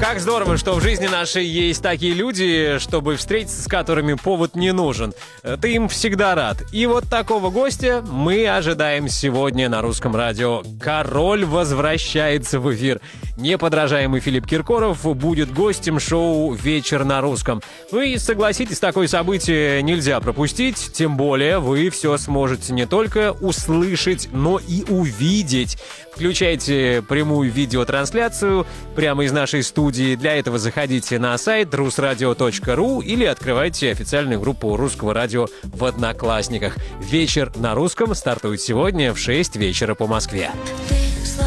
Как здорово, что в жизни нашей есть такие люди, чтобы встретиться с которыми повод не нужен. Ты им всегда рад. И вот такого гостя мы ожидаем сегодня на Русском радио. Король возвращается в эфир. Неподражаемый Филипп Киркоров будет гостем шоу «Вечер на русском». Ну и согласитесь, такое событие нельзя пропустить. Тем более вы все сможете не только услышать, но и увидеть. Включайте прямую видеотрансляцию прямо из нашей студии. Для этого заходите на сайт rusradio.ru или открывайте официальную группу Русского радио в Одноклассниках. «Вечер на русском» стартует сегодня в 6 вечера по Москве.